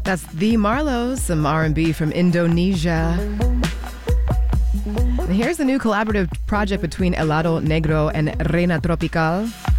That's The Marlows, some R&B from Indonesia. And here's the new collaborative project between Helado Negro and Reina Tropical.